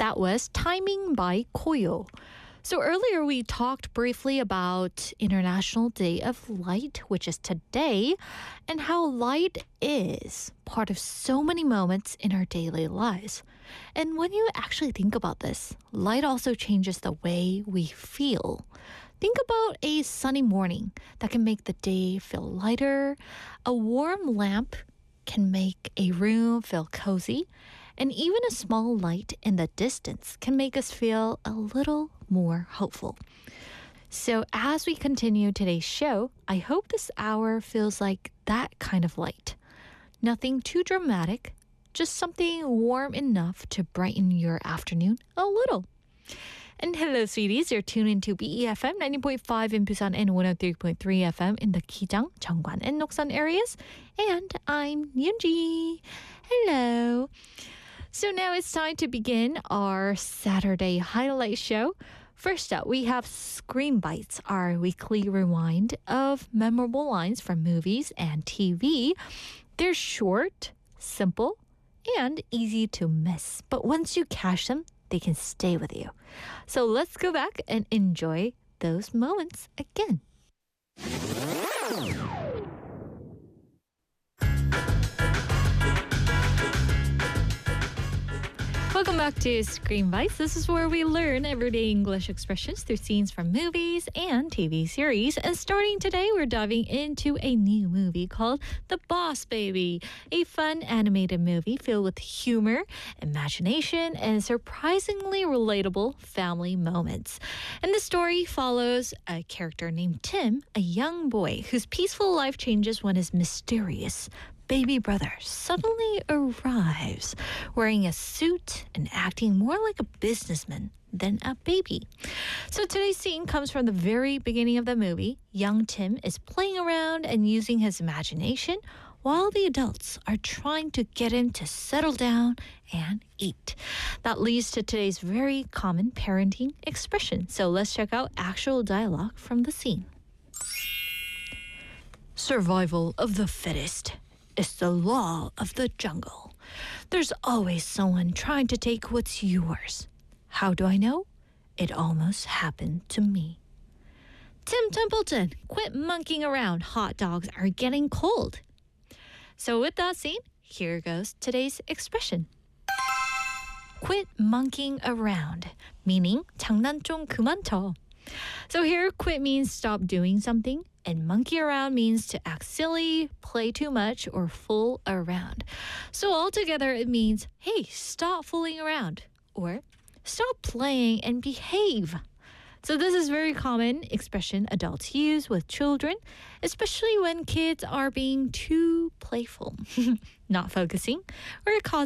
That was Timing by Koyo. So earlier we talked briefly about International Day of Light, which is today, and how light is part of so many moments in our daily lives. And when you actually think about this, light also changes the way we feel. Think about a sunny morning that can make the day feel lighter. A warm lamp can make a room feel cozy. And even a small light in the distance can make us feel a little more hopeful. So as we continue today's show, I hope this hour feels like that kind of light. Nothing too dramatic, just something warm enough to brighten your afternoon a little. And hello, sweeties. You're tuned into BEFM 90.5 in Busan and 103.3 FM in the Kijang, Cheongwan, and Noksan areas. And I'm Yoonji. Hello. So now it's time to begin our Saturday highlight show. First up, we have Screen Bites, our weekly rewind of memorable lines from movies and TV. They're short, simple, and easy to miss. But once you catch them, they can stay with you. So let's go back and enjoy those moments again. Welcome back to Screen Bites. This is where we learn everyday English expressions through scenes from movies and TV series. And starting today, we're diving into a new movie called The Boss Baby, a fun animated movie filled with humor, imagination, and surprisingly relatable family moments. And the story follows a character named Tim, a young boy whose peaceful life changes when his mysterious baby brother suddenly arrives, wearing a suit and acting more like a businessman than a baby. So today's scene comes from the very beginning of the movie. Young Tim is playing around and using his imagination while the adults are trying to get him to settle down and eat. That leads to today's very common parenting expression. So let's check out actual dialogue from the scene. Survival of the fittest. It's the law of the jungle. There's always someone trying to take what's yours. How do I know? It almost happened to me. Tim Templeton, quit monkeying around. Hot dogs are getting cold. So with that scene, here goes today's expression. Quit monkeying around, meaning 장난 좀 그만 쳐. So here, quit means stop doing something, and monkey around means to act silly, play too much, or fool around. So altogether, it means, hey, stop fooling around, or stop playing and behave. So this is very common expression adults use with children, especially when kids are being too playful, not focusing, or causing